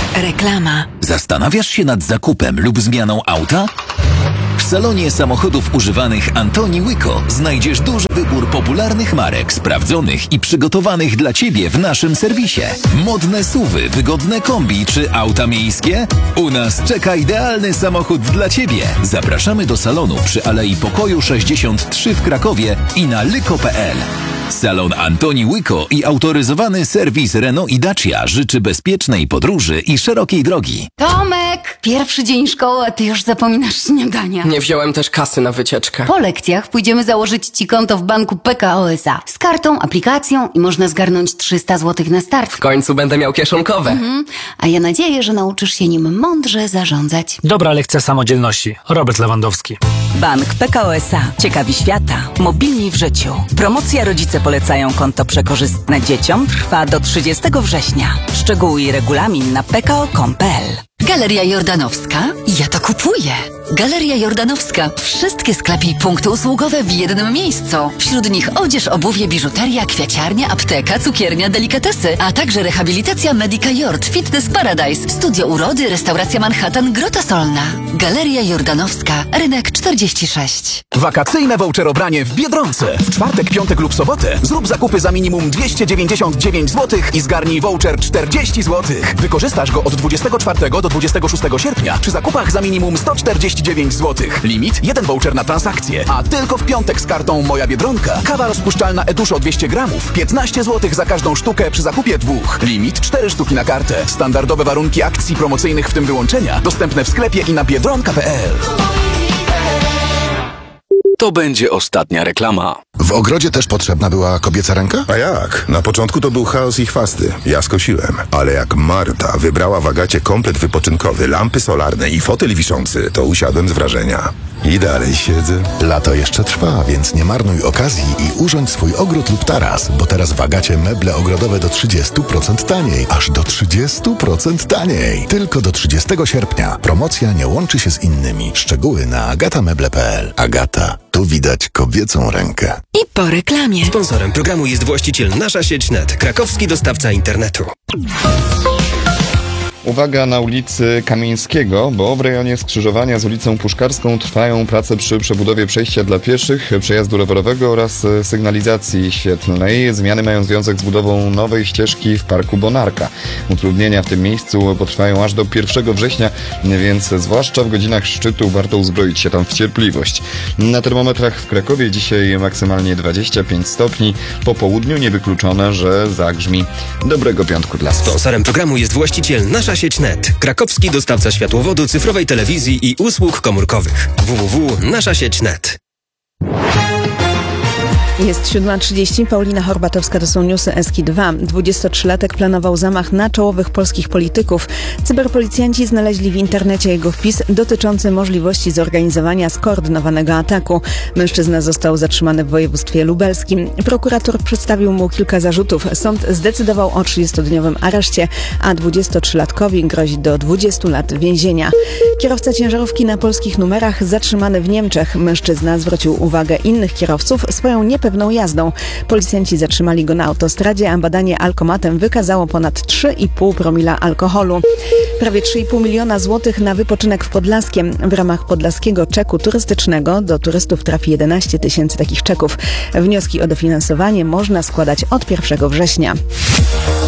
Reklama. Zastanawiasz się nad zakupem lub zmianą auta? W salonie samochodów używanych Antoni Łyko znajdziesz duży wybór popularnych marek, sprawdzonych i przygotowanych dla Ciebie w naszym serwisie. Modne SUV-y, wygodne kombi czy auta miejskie? U nas czeka idealny samochód dla Ciebie. Zapraszamy do salonu przy Alei Pokoju 63 w Krakowie i na lyko.pl. Salon Antoni Łyko i autoryzowany serwis Renault i Dacia życzy bezpiecznej podróży i szerokiej drogi. Tomek! Pierwszy dzień szkoły, a ty już zapominasz śniadania. Nie wziąłem też kasy na wycieczkę. Po lekcjach pójdziemy założyć ci konto w banku PKO SA. Z kartą, aplikacją i można zgarnąć 300 zł na start. W końcu będę miał kieszonkowe. A ja nadzieję, że nauczysz się nim mądrze zarządzać. Dobra lekcja samodzielności. Robert Lewandowski. Bank PKO SA. Ciekawi świata. Mobilni w życiu. Promocja Rodzice polecają konto przekorzystne dzieciom trwa do 30 września. Szczegóły i regulamin na pko.com.pl. Galeria Jordanowska? Ja to kupuję. Galeria Jordanowska. Wszystkie sklepy i punkty usługowe w jednym miejscu. Wśród nich odzież, obuwie, biżuteria, kwiaciarnia, apteka, cukiernia, delikatesy, a także rehabilitacja Medica Jord, Fitness Paradise, studio urody, restauracja Manhattan, Grota Solna. Galeria Jordanowska, rynek 46. Wakacyjne voucherobranie w Biedronce. W czwartek, piątek lub sobotę zrób zakupy za minimum 299 zł i zgarnij voucher 40 zł. Wykorzystasz go od 24 do 26 sierpnia przy zakupach za minimum 149 zł. Limit 1 voucher na transakcję, a tylko w piątek z kartą Moja Biedronka. Kawa rozpuszczalna Eduszo 200 gramów, 15 zł za każdą sztukę przy zakupie 2. Limit 4 sztuki na kartę. Standardowe warunki akcji promocyjnych, w tym wyłączenia, dostępne w sklepie i na biedronka.pl. To będzie ostatnia reklama. W ogrodzie też potrzebna była kobieca ręka? A jak? Na początku to był chaos i chwasty. Ja skosiłem. Ale jak Marta wybrała w Agacie komplet wypoczynkowy, lampy solarne i fotel wiszący, to usiadłem z wrażenia. I dalej siedzę. Lato jeszcze trwa, więc nie marnuj okazji i urządź swój ogród lub taras, bo teraz w Agacie meble ogrodowe do 30% taniej. Aż do 30% taniej. Tylko do 30 sierpnia. Promocja nie łączy się z innymi. Szczegóły na agatameble.pl. Agata. Tu widać kobiecą rękę. I po reklamie. Sponsorem programu jest właściciel Nasza Sieć Net, krakowski dostawca internetu. Uwaga na ulicy Kamieńskiego, bo w rejonie skrzyżowania z ulicą Puszkarską trwają prace przy przebudowie przejścia dla pieszych, przejazdu rowerowego oraz sygnalizacji świetlnej. Zmiany mają związek z budową nowej ścieżki w Parku Bonarka. Utrudnienia w tym miejscu potrwają aż do 1 września, więc zwłaszcza w godzinach szczytu warto uzbroić się tam w cierpliwość. Na termometrach w Krakowie dzisiaj maksymalnie 25 stopni. Po południu niewykluczone, że zagrzmi. Dobrego piątku dla Was. Sponsorem programu jest właściciel Nasza Sieć Net, krakowski dostawca światłowodu, cyfrowej telewizji i usług komórkowych. www.naszasieć.net. Jest 7:30, Paulina Horbatowska, to są newsy Eski2. 23-latek planował zamach na czołowych polskich polityków. Cyberpolicjanci znaleźli w internecie jego wpis dotyczący możliwości zorganizowania skoordynowanego ataku. Mężczyzna został zatrzymany w województwie lubelskim. Prokurator przedstawił mu kilka zarzutów. Sąd zdecydował o 30-dniowym areszcie, a 23-latkowi grozi do 20 lat więzienia. Kierowca ciężarówki na polskich numerach zatrzymany w Niemczech. Mężczyzna zwrócił uwagę innych kierowców swoją niepewną jazdą. Policjanci zatrzymali go na autostradzie, a badanie alkomatem wykazało ponad 3,5 promila alkoholu. Prawie 3,5 miliona złotych na wypoczynek w Podlaskiem. W ramach podlaskiego czeku turystycznego do turystów trafi 11 tysięcy takich czeków. Wnioski o dofinansowanie można składać od 1 września.